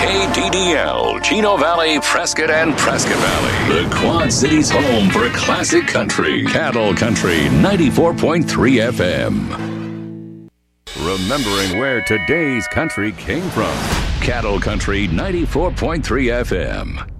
KDDL, Chino Valley, Prescott, and Prescott Valley. The Quad Cities' home for classic country. Cattle Country 94.3 FM. Remembering where today's country came from. Cattle Country 94.3 FM.